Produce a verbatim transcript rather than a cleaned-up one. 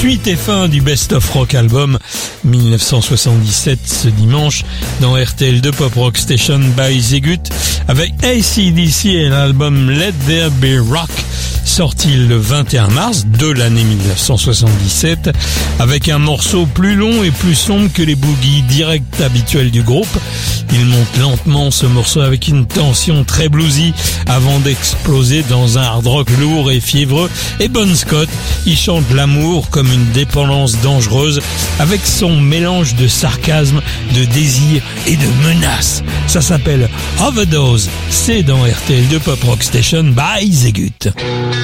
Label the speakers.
Speaker 1: Suite et fin du Best of Rock Album dix-neuf cent soixante-dix-sept ce dimanche dans R T L deux Pop Rock Station by Zegut avec A C D C et l'album Let There Be Rock sorti le vingt et un mars de l'année dix-neuf cent soixante-dix-sept avec un morceau plus long et plus sombre que les boogies directs habituels du groupe. Il monte lentement ce morceau avec une tension très bluesy avant d'exploser dans un hard rock lourd et fiévreux. Et Bon Scott, il chante l'amour comme une dépendance dangereuse avec son mélange de sarcasme, de désir et de menace. Ça s'appelle Overdose. C'est dans R T L deux Pop Rock Station by Zegut.